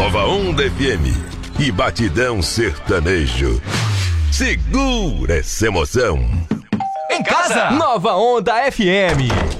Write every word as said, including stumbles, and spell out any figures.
Nova Onda F M e Batidão Sertanejo. Segura essa emoção. Em casa, Nova Onda F M.